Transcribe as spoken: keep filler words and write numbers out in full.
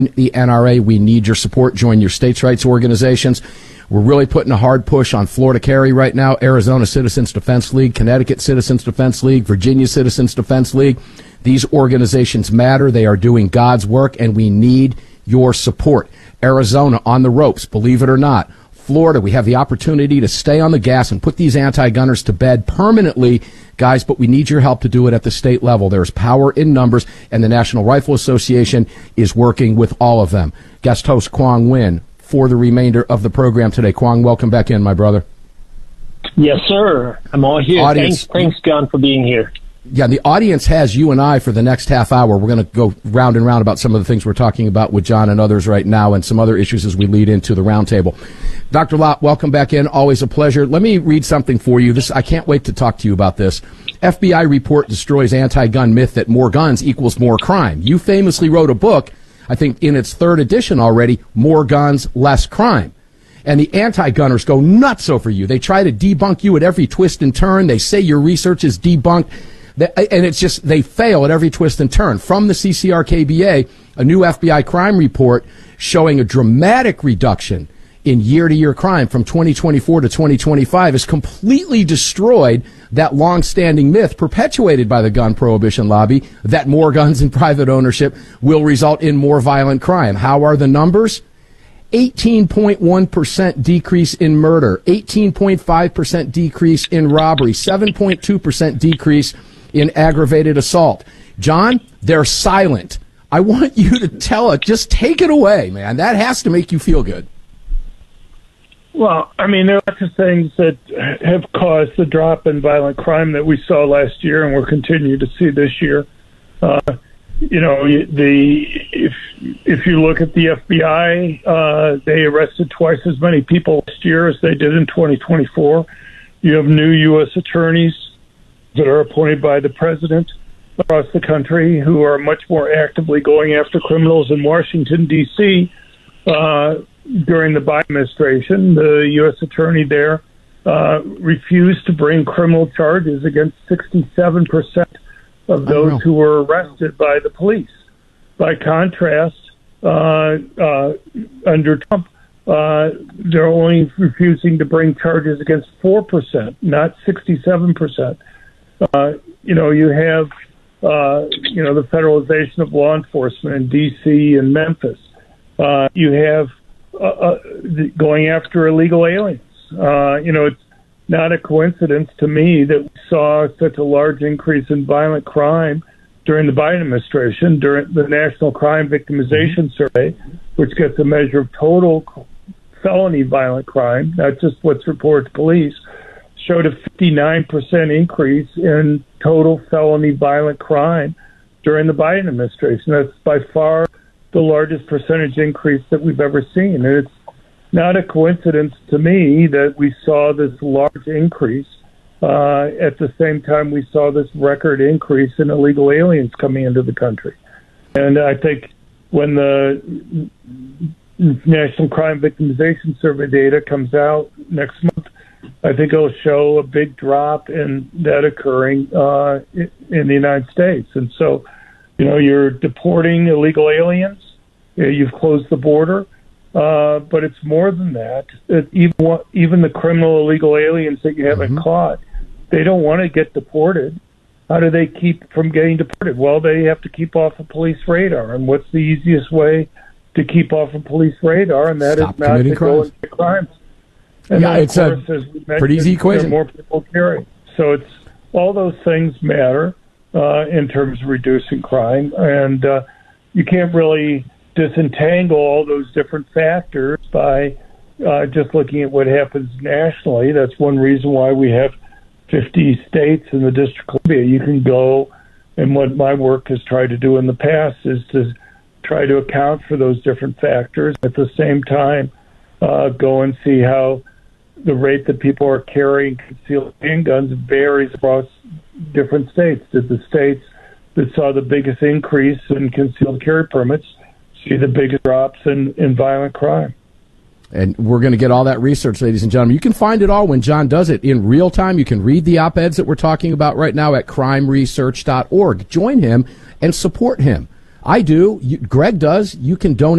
the N R A. We need your support. Join your states' rights organizations. We're really putting a hard push on Florida Carry right now, Arizona Citizens Defense League, Connecticut Citizens Defense League, Virginia Citizens Defense League. These organizations matter. They are doing God's work, and we need your support. Arizona on the ropes, believe it or not. Florida, we have the opportunity to stay on the gas and put these anti-gunners to bed permanently, guys, but we need your help to do it at the state level. There's power in numbers, and the National Rifle Association is working with all of them. Guest host Quang Nguyen for the remainder of the program today. Quang, welcome back in, my brother. Yes, sir. I'm all here. Audience, thanks, thanks, John, for being here. Yeah, the audience has you and I for the next half hour. We're going to go round and round about some of the things we're talking about with John and others right now, and some other issues as we lead into the roundtable. Doctor Lott, welcome back in. Always a pleasure. Let me read something for you. This I can't wait to talk to you about this. F B I report destroys anti-gun myth that more guns equals more crime. You famously wrote a book, I think in its third edition already, More Guns, Less Crime. And the anti-gunners go nuts over you. They try to debunk you at every twist and turn. They say your research is debunked. And it's just, they fail at every twist and turn. From the C C R K B A, a new F B I crime report showing a dramatic reduction in year-to-year crime from twenty twenty-four to twenty twenty-five has completely destroyed that long-standing myth perpetuated by the gun prohibition lobby that more guns in private ownership will result in more violent crime. How are the numbers? eighteen point one percent decrease in murder, eighteen point five percent decrease in robbery, seven point two percent decrease in aggravated assault. John, they're silent. I want you to tell it. Just take it away, man. That has to make you feel good. Well, I mean, there are lots of things that have caused the drop in violent crime that we saw last year and we'll continue to see this year. Uh, you know, the if if you look at the F B I, uh, they arrested twice as many people last year as they did in twenty twenty-four. You have new U S attorneys that are appointed by the president across the country who are much more actively going after criminals in Washington, D C Uh, during the Biden administration, the U S attorney there uh, refused to bring criminal charges against sixty-seven percent of those who were arrested by the police. By contrast, uh, uh, under Trump, uh, they're only refusing to bring charges against four percent, not sixty-seven percent. Uh, you know, you have, uh, you know, the federalization of law enforcement in D C and Memphis. Uh, you have uh, uh, going after illegal aliens. Uh, you know, it's not a coincidence to me that we saw such a large increase in violent crime during the Biden administration, during the National Crime Victimization Survey, which gets a measure of total felony violent crime, not just what's reported to police, showed a fifty-nine percent increase in total felony violent crime during the Biden administration. That's by far the largest percentage increase that we've ever seen. And it's not a coincidence to me that we saw this large increase uh, at the same time we saw this record increase in illegal aliens coming into the country. And I think when the National Crime Victimization Survey data comes out next month, I think it'll show a big drop in that occurring uh, in the United States. And so, you know, you're deporting illegal aliens. You've closed the border. Uh, but it's more than that. It, even even the criminal illegal aliens that you haven't mm-hmm. caught, they don't want to get deported. How do they keep from getting deported? Well, they have to keep off a police radar. And what's the easiest way to keep off a police radar? And that Stop is not to crimes. go into crimes. And yeah, then, it's of course, a as we mentioned, pretty easy equation. More people carry. So it's all those things matter uh, in terms of reducing crime. And uh, you can't really disentangle all those different factors by uh, just looking at what happens nationally. That's one reason why we have fifty states in the District of Columbia. You can go, and what my work has tried to do in the past is to try to account for those different factors. At the same time, uh, go and see how the rate that people are carrying concealed handguns varies across different states. Did the states that saw the biggest increase in concealed carry permits see the biggest drops in, in violent crime? And we're going to get all that research, ladies and gentlemen. You can find it all when John does it in real time. You can read the op-eds that we're talking about right now at crime research dot org. Join him and support him. I do. You, Greg does. You can donate